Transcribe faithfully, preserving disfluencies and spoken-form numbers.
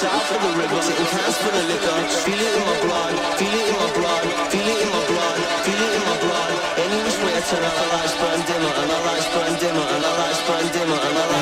south of the river, sitting cans full of liquor. Feel it in my blood, feel it in my blood, feel it in my blood, feel it in my blood. Any which way I turn out, the lights burn dimmer, and the lights burn dimmer, and the lights burn dimmer, and the lights